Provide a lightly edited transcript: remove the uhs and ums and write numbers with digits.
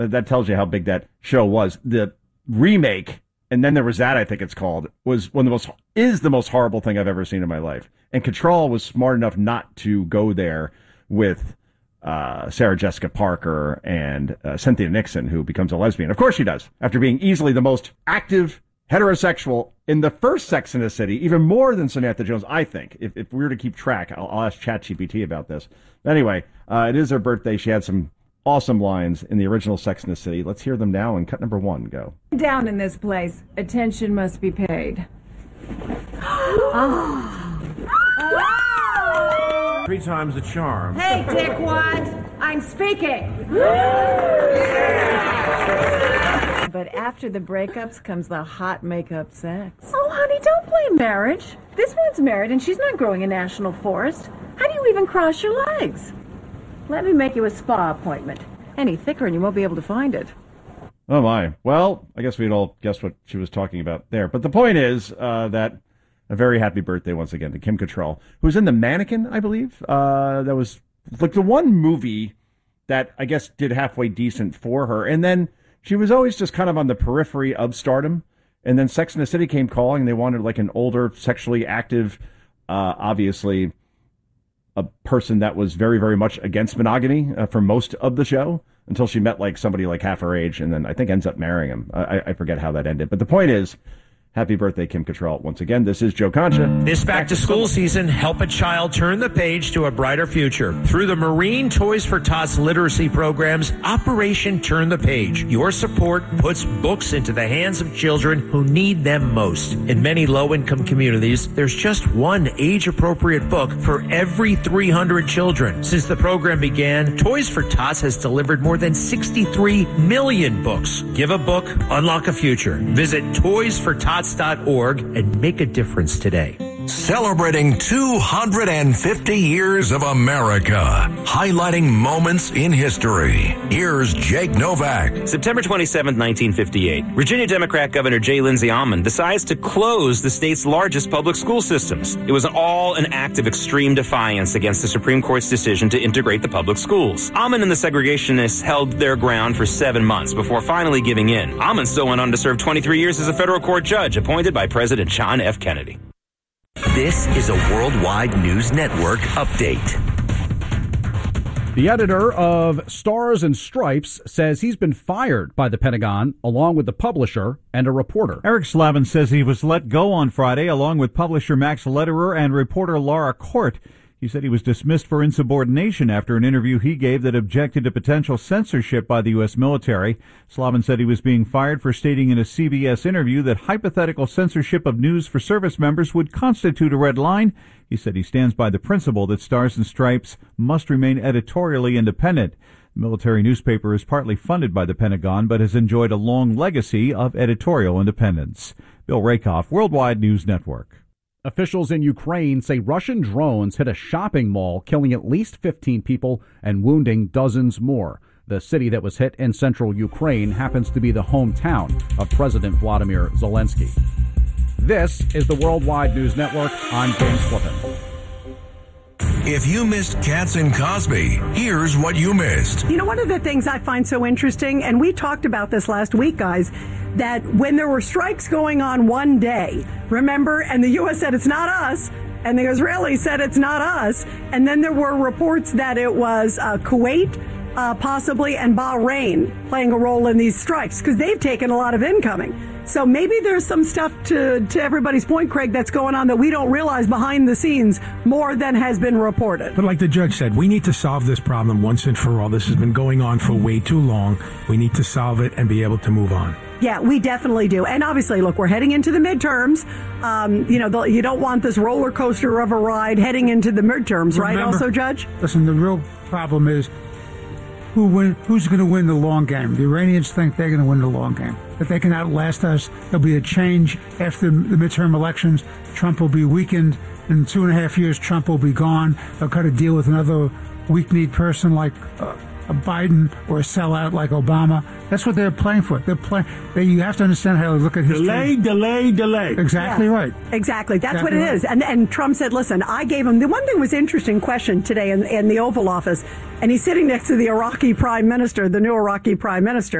That tells you how big that show was. The remake, and then there was that, I think it's called, is the most horrible thing I've ever seen in my life. And Cattrall was smart enough not to go there with Sarah Jessica Parker and Cynthia Nixon, who becomes a lesbian. Of course she does, after being easily the most active heterosexual in the first Sex and the City, even more than Samantha Jones, I think. If we were to keep track, I'll ask ChatGPT about this. Anyway, it is her birthday. She had some awesome lines in the original Sex and the City. Let's hear them now, and cut number 1, go. Down in this place, attention must be paid. Oh. 3 times the charm. Hey, dickwad, I'm speaking. But after the breakups comes the hot makeup sex. Oh, honey, don't blame marriage. This one's married and she's not growing a national forest. How do you even cross your legs? Let me make you a spa appointment. Any thicker and you won't be able to find it. Oh, my. Well, I guess we'd all guess what she was talking about there. But the point is that a very happy birthday once again to Kim Cattrall, who's in The Mannequin, I believe. That was like the one movie that I guess did halfway decent for her. And then she was always just kind of on the periphery of stardom. And then Sex and the City came calling. They wanted like an older, sexually active, obviously a person that was very, very much against monogamy for most of the show until she met like somebody like half her age and then I think ends up marrying him. I forget how that ended. But the point is, happy birthday, Kim Cattrall. Once again, this is Joe Concha. This back-to-school season, help a child turn the page to a brighter future. Through the Marine Toys for Tots literacy programs, Operation Turn the Page. Your support puts books into the hands of children who need them most. In many low-income communities, there's just one age-appropriate book for every 300 children. Since the program began, Toys for Tots has delivered more than 63 million books. Give a book, unlock a future. Visit toysfortots.org and make a difference today. Celebrating 250 years of America, highlighting moments in history. Here's Jake Novak. September 27, 1958, Virginia Democrat Governor J. Lindsay Almond decides to close the state's largest public school systems. It was all an act of extreme defiance against the Supreme Court's decision to integrate the public schools. Almond and the segregationists held their ground for 7 months before finally giving in. Almond still went on to serve 23 years as a federal court judge appointed by President John F. Kennedy. This is a Worldwide News Network update. The editor of Stars and Stripes says he's been fired by the Pentagon, along with the publisher and a reporter. Eric Slavin says he was let go on Friday, along with publisher Max Lederer and reporter Laura Court. He said he was dismissed for insubordination after an interview he gave that objected to potential censorship by the U.S. military. Slavin said he was being fired for stating in a CBS interview that hypothetical censorship of news for service members would constitute a red line. He said he stands by the principle that Stars and Stripes must remain editorially independent. The military newspaper is partly funded by the Pentagon, but has enjoyed a long legacy of editorial independence. Bill Rakoff, Worldwide News Network. Officials in Ukraine say Russian drones hit a shopping mall, killing at least 15 people and wounding dozens more. The city that was hit in central Ukraine happens to be the hometown of President Vladimir Zelensky. This is the Worldwide News Network. I'm James Flippin. If you missed Katz and Cosby, here's what you missed. You know, one of the things I find so interesting, and we talked about this last week, guys, that when there were strikes going on one day, remember, and the U.S. said it's not us, and the Israelis said it's not us, and then there were reports that it was Kuwait, possibly, and Bahrain playing a role in these strikes, because they've taken a lot of incoming. So maybe there's some stuff, to everybody's point, Craig, that's going on that we don't realize behind the scenes more than has been reported. But like the judge said, we need to solve this problem once and for all. This has been going on for way too long. We need to solve it and be able to move on. Yeah, we definitely do. And obviously, look, we're heading into the midterms. You don't want this roller coaster of a ride heading into the midterms, right? Remember, also, Judge? Listen, the real problem is who's going to win the long game. The Iranians think they're going to win the long game, that they can outlast us. There'll be a change after the midterm elections. Trump will be weakened. In 2.5 years, Trump will be gone. They'll got to deal with another weak-kneed person like a Biden or a sellout like Obama. That's what they're playing for. You have to understand how to look at history. Delay. Exactly right. Exactly. That's what it is. And Trump said, listen, I gave him, the one thing was interesting question today in the Oval Office, and he's sitting next to the Iraqi prime minister, the new Iraqi prime minister.